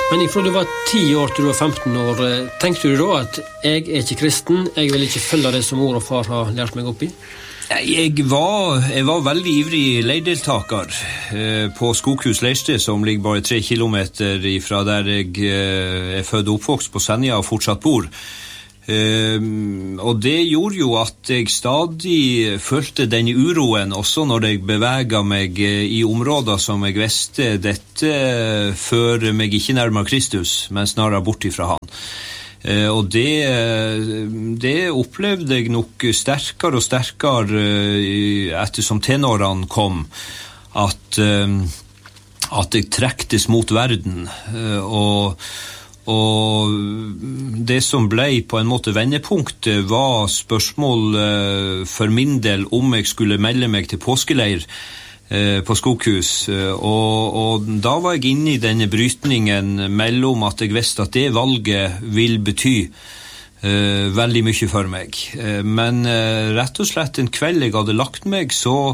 Men ifra du var 10 år til du var 15 år, tenkte du da at jeg ikke kristen, jeg vil ikke følge det som mor og far har lært meg opp i? Jeg var veldig ivrig leirdeltaker på Skoghus leirsted, som ligger bare 3 kilometer fra der jeg er født og oppvokst på Senja og fortsatt bor. Og det gjorde jo at jeg stadig følte den uroen, også når jeg beveget meg i områder som jeg visste dette fører meg ikke nærmere Kristus, men snarere bort ifra han. Og det opplevde jeg nok sterkere og sterkere ettersom tenårene kom, at jeg trektes mot verden, og det som ble på en måte vendepunktet var spørsmål for min del om jeg skulle melde meg til påskeleir på Skoghus, og da var jeg inne i denne brytningen mellom at jeg visste at det valget vil bety veldig mye for meg, men rett og slett en kveld jeg hadde lagt meg, så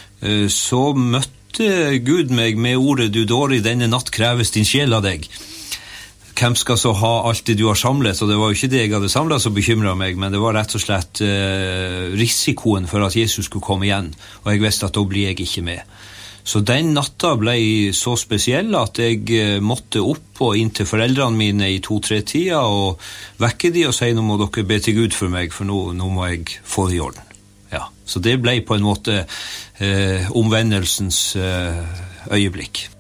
møtte Gud meg med ordet: «Du dåre, denne natt kreves din sjel av deg. Hvem skal så ha alt det du har samlet?» Og det var jo ikke det jeg hadde samlet som bekymret meg, men det var rett og slett risikoen for at Jesus skulle komme igjen, og jeg visste at da blir jeg ikke med. Så den natta ble så spesiell at jeg måtte opp og inn til foreldrene mine i 2-3-tida og vekke de og si: «Nå må dere be til Gud for meg, for nå må jeg få det i orden.» Ja, så det ble på en måte omvendelsens øyeblikk.